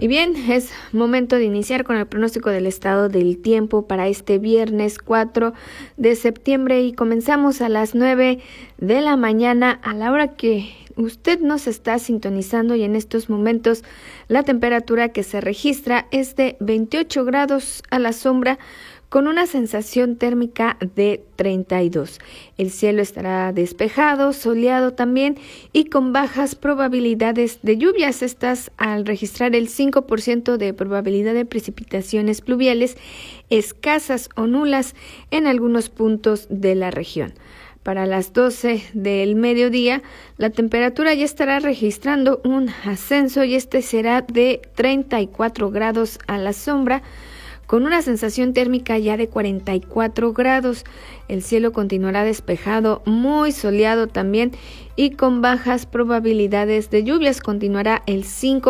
Y bien, es momento de iniciar con el pronóstico del estado del tiempo para este viernes 4 de septiembre y comenzamos a las 9 de la mañana a la hora que usted nos está sintonizando, y en estos momentos la temperatura que se registra es de 28 grados a la sombra con una sensación térmica de 32. El cielo estará despejado, soleado también y con bajas probabilidades de lluvias. Estas al registrar el 5% de probabilidad de precipitaciones pluviales escasas o nulas en algunos puntos de la región. Para las 12 del mediodía, la temperatura ya estará registrando un ascenso y este será de 34 grados a la sombra, con una sensación térmica ya de 44 grados. El cielo continuará despejado, muy soleado también y con bajas probabilidades de lluvias. Continuará el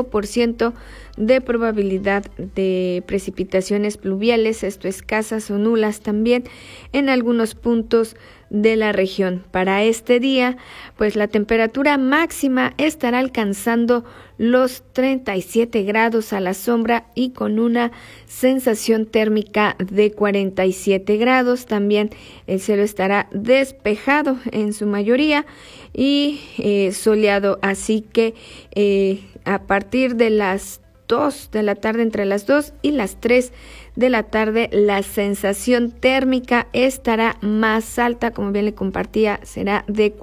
5% de probabilidad de precipitaciones pluviales, esto escasas o nulas también en algunos puntos de la región. Para este día, pues la temperatura máxima estará alcanzando los 37 grados a la sombra y con una sensación térmica de 47 grados. También el cielo estará despejado en su mayoría y soleado, así que a partir de las 2 de la tarde, entre las 2 y las 3 de la tarde, la sensación térmica estará más alta, como bien le compartía, será de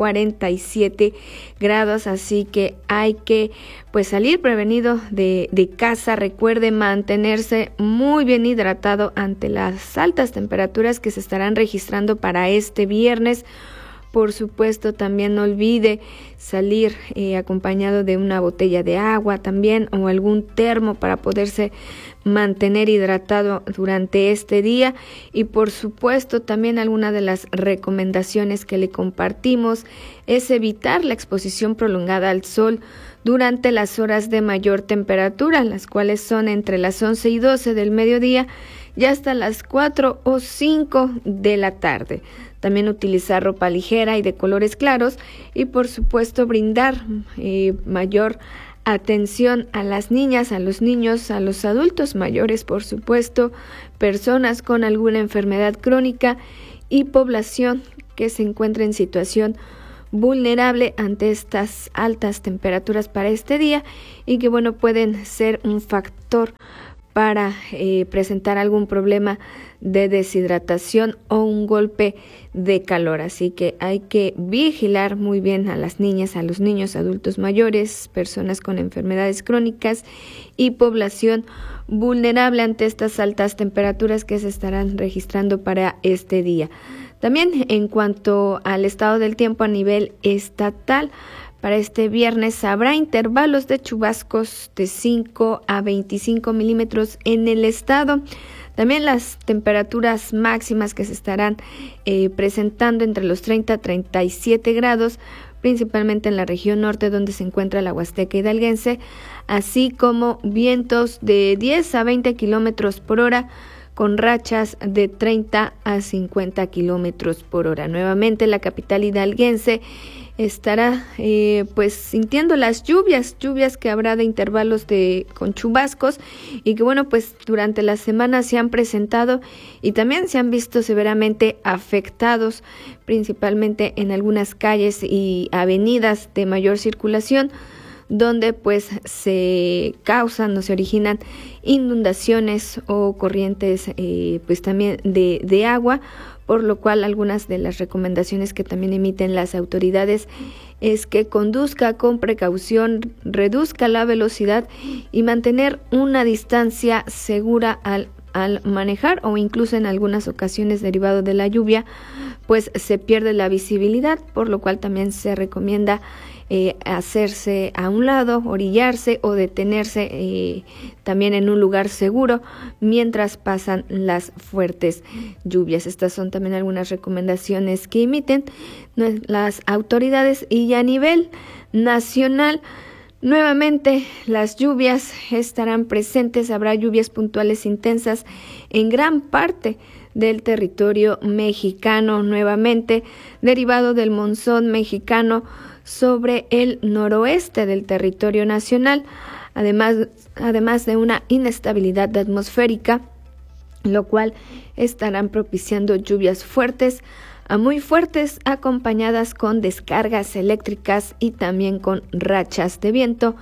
47 grados, así que hay que salir prevenido de casa. Recuerde mantenerse muy bien hidratado ante las altas temperaturas que se estarán registrando para este viernes. Por supuesto, también no olvide salir acompañado de una botella de agua también o algún termo para poderse mantener hidratado durante este día. Y por supuesto, también alguna de las recomendaciones que le compartimos es evitar la exposición prolongada al sol durante las horas de mayor temperatura, las cuales son entre las 11 y 12 del mediodía y hasta las 4 o 5 de la tarde. También utilizar ropa ligera y de colores claros y por supuesto brindar mayor atención a las niñas, a los niños, a los adultos mayores, por supuesto, personas con alguna enfermedad crónica y población que se encuentra en situación vulnerable ante estas altas temperaturas para este día y que pueden ser un factor para presentar algún problema de deshidratación o un golpe de calor. Así que hay que vigilar muy bien a las niñas, a los niños, adultos mayores, personas con enfermedades crónicas y población vulnerable ante estas altas temperaturas que se estarán registrando para este día. También en cuanto al estado del tiempo a nivel estatal, para este viernes habrá intervalos de chubascos de 5 a 25 milímetros en el estado. También las temperaturas máximas que se estarán presentando entre los 30 a 37 grados, principalmente en la región norte donde se encuentra la Huasteca hidalguense, así como vientos de 10 a 20 kilómetros por hora, con rachas de 30 a 50 kilómetros por hora. Nuevamente la capital hidalguense estará sintiendo las lluvias que habrá de intervalos con chubascos y que durante la semana se han presentado y también se han visto severamente afectados, principalmente en algunas calles y avenidas de mayor circulación, donde se causan o se originan inundaciones o corrientes también de agua, por lo cual algunas de las recomendaciones que también emiten las autoridades es que conduzca con precaución, reduzca la velocidad y mantener una distancia segura al manejar, o incluso en algunas ocasiones derivado de la lluvia se pierde la visibilidad, por lo cual también se recomienda hacerse a un lado, orillarse o detenerse también en un lugar seguro mientras pasan las fuertes lluvias. Estas son también algunas recomendaciones que emiten las autoridades. Y a nivel nacional, nuevamente las lluvias estarán presentes. Habrá lluvias puntuales intensas en gran parte del territorio mexicano, nuevamente derivado del monzón mexicano sobre el noroeste del territorio nacional, además de una inestabilidad atmosférica, lo cual estarán propiciando lluvias fuertes a muy fuertes, acompañadas con descargas eléctricas y también con rachas de viento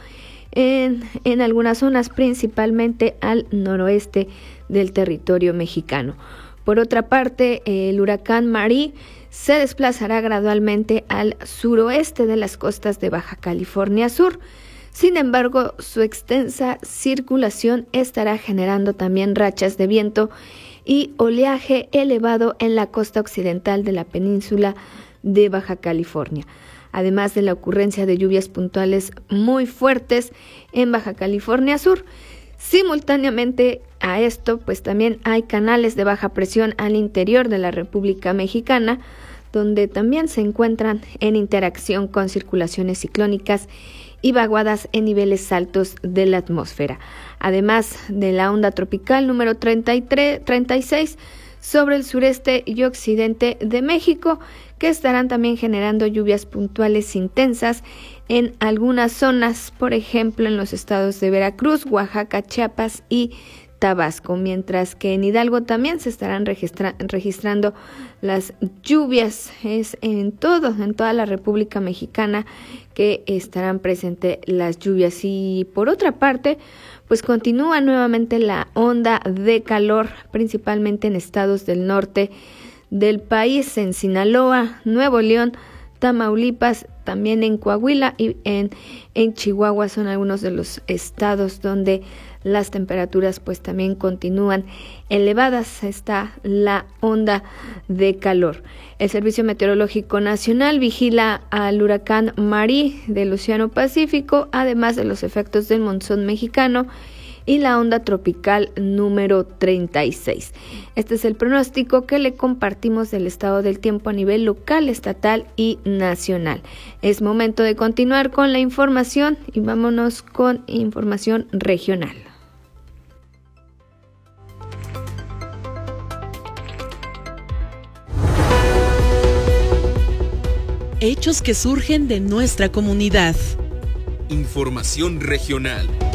en algunas zonas, principalmente al noroeste del territorio mexicano. Por otra parte, el huracán Marie se desplazará gradualmente al suroeste de las costas de Baja California Sur. Sin embargo, su extensa circulación estará generando también rachas de viento y oleaje elevado en la costa occidental de la península de Baja California, además de la ocurrencia de lluvias puntuales muy fuertes en Baja California Sur. Simultáneamente a esto, pues también hay canales de baja presión al interior de la República Mexicana, donde también se encuentran en interacción con circulaciones ciclónicas y vaguadas en niveles altos de la atmósfera, además de la onda tropical número 36 sobre el sureste y occidente de México, que estarán también generando lluvias puntuales intensas en algunas zonas, por ejemplo en los estados de Veracruz, Oaxaca, Chiapas y Tabasco, mientras que en Hidalgo también se estarán registrando las lluvias. Es en toda la República Mexicana que estarán presentes las lluvias. Y por otra parte, pues continúa nuevamente la onda de calor, principalmente en estados del norte del país, en Sinaloa, Nuevo León, Tamaulipas, también en Coahuila y en Chihuahua son algunos de los estados donde las temperaturas pues también continúan elevadas. Está la onda de calor. El Servicio Meteorológico Nacional vigila al huracán Marie del Océano Pacífico, además de los efectos del monzón mexicano y la onda tropical número 36. Este es el pronóstico que le compartimos del estado del tiempo a nivel local, estatal y nacional. Es momento de continuar con la información y vámonos con información regional. Hechos que surgen de nuestra comunidad. Información regional.